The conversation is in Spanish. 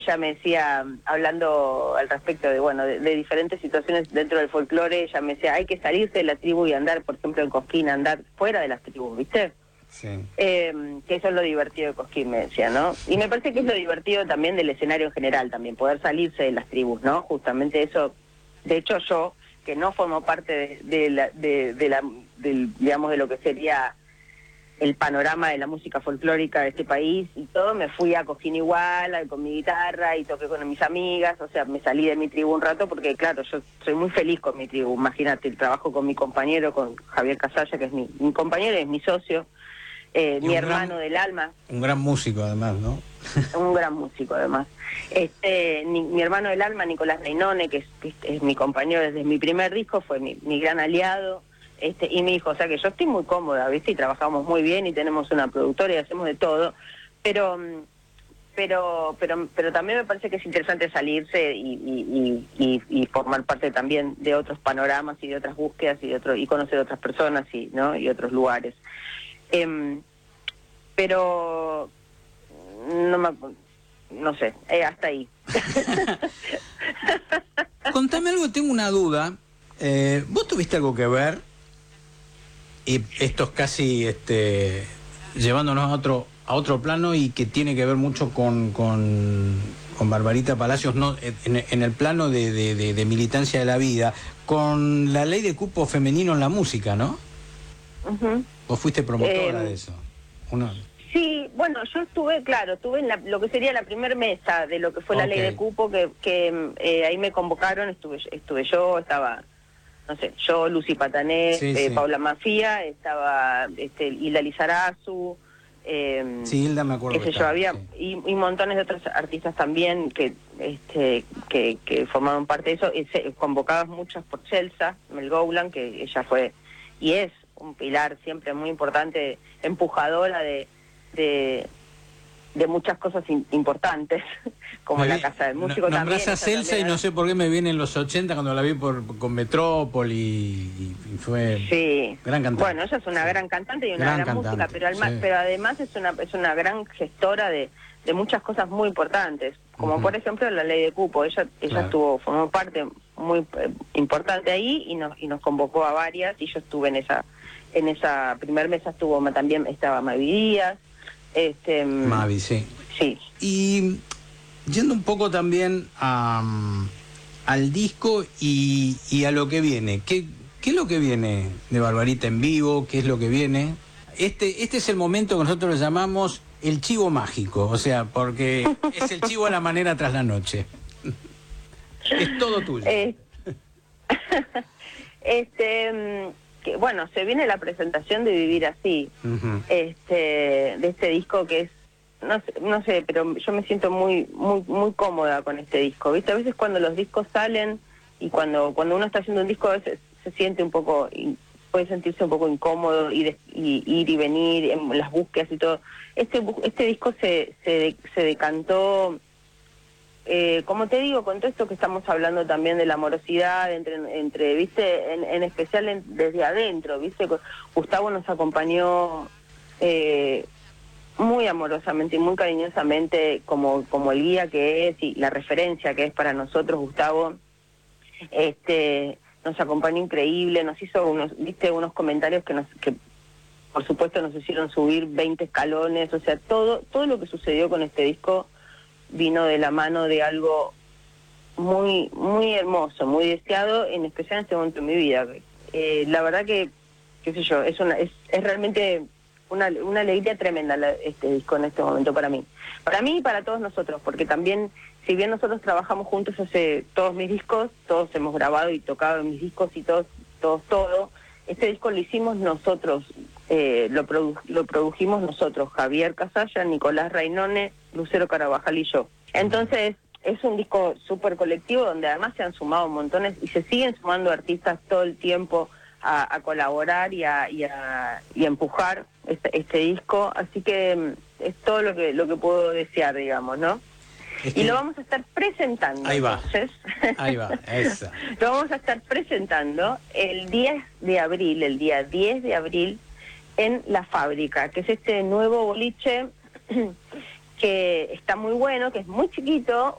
ella me decía, hablando al respecto de, bueno, de diferentes situaciones dentro del folclore, ella me decía, hay que salirse de la tribu y andar, por ejemplo, en Cosquín, andar fuera de las tribus, ¿viste? Sí. Que eso es lo divertido de Cosquín, me decía, ¿no? Y me parece que es lo divertido también del escenario en general, también, poder salirse de las tribus, ¿no? Justamente eso, de hecho yo, que no formo parte digamos, de lo que sería el panorama de la música folclórica de este país y todo, me fui a Cosquín igual, con mi guitarra y toqué con mis amigas, o sea, me salí de mi tribu un rato porque, claro, yo soy muy feliz con mi tribu, imagínate, el trabajo con mi compañero, con Javier Casalla, que es mi compañero, es mi socio, mi hermano del alma. Un gran músico además, ¿no? Un gran músico además. Mi hermano del alma, Nicolás Reinone, que es mi compañero desde mi primer disco, fue mi gran aliado. Y mi hijo, o sea que yo estoy muy cómoda, ¿viste? Y trabajamos muy bien y tenemos una productora y hacemos de todo, pero también me parece que es interesante salirse y formar parte también de otros panoramas y de otras búsquedas y conocer otras personas y otros lugares. Pero no sé, hasta ahí. Contame algo, tengo una duda. ¿Vos tuviste algo que ver? Y esto es casi llevándonos a otro plano y que tiene que ver mucho con Barbarita Palacios, no en el plano de militancia de la vida, con la ley de cupo femenino en la música, ¿no? Uh-huh. Vos fuiste promotora de eso. Sí, bueno, yo estuve en lo que sería la primer mesa de lo que fue la ley de cupo, que ahí me convocaron, estuve yo, estaba, no sé, yo, Lucy Patané, sí. Paula Mafía, estaba Hilda Lizarazu, sí, Hilda me acuerdo. Había, sí. y montones de otros artistas también que formaron parte de eso, convocadas muchas por Chelsea Melgoulan, que ella fue y es un pilar siempre muy importante, empujadora de muchas cosas importantes, como la Casa del Músico también. Nombrás a Celsa y no sé por qué me viene en los 80 cuando la vi con Metrópoli y fue gran cantante. Bueno, ella es una gran cantante y una gran música, pero además es una gran gestora de muchas cosas muy importantes, como por ejemplo la ley de cupo. Ella formó parte muy importante ahí y nos convocó a varias, y yo estuve en esa primer mesa, estaba Mavi Díaz. Mavi, sí. Sí. Y yendo un poco también al disco y a lo que viene, ¿qué es lo que viene de Barbarita en vivo? ¿Qué es lo que viene? Este es el momento que nosotros le llamamos el chivo mágico, o sea, porque es el chivo a la manera tras la noche. Es todo tuyo. Que, bueno, se viene la presentación de Vivir Así, uh-huh. de este disco que es, no sé, pero yo me siento muy cómoda con este disco, ¿viste? A veces cuando los discos salen y cuando uno está haciendo un disco, a veces se siente un poco, puede sentirse un poco incómodo y ir y venir en las búsquedas y todo. Este disco se decantó, como te digo, con todo esto que estamos hablando también de la amorosidad entre ¿viste? En especial desde adentro, ¿viste? Gustavo nos acompañó muy amorosamente y muy cariñosamente como el guía que es y la referencia que es para nosotros. Gustavo nos acompañó increíble, nos hizo unos comentarios que por supuesto nos hicieron subir 20 escalones, o sea, todo lo que sucedió con este disco vino de la mano de algo muy hermoso, muy deseado, en especial en este momento de mi vida. La verdad que, qué sé yo, es realmente una alegría tremenda este disco en este momento para mí y para todos nosotros, porque también, si bien nosotros trabajamos juntos hace todos mis discos, todos hemos grabado y tocado en mis discos y todo, este disco lo hicimos nosotros, lo produjimos nosotros, Javier Casalla, Nicolás Reinone, Lucero Carabajal y yo. Entonces, es un disco súper colectivo donde además se han sumado montones y se siguen sumando artistas todo el tiempo a colaborar y a empujar este disco, así que es todo lo que puedo desear, digamos, ¿no? Y lo vamos a estar presentando. Ahí va. Entonces. Ahí va, esa. Lo vamos a estar presentando el día 10 de abril, en La Fábrica, que es este nuevo boliche que está muy bueno, que es muy chiquito,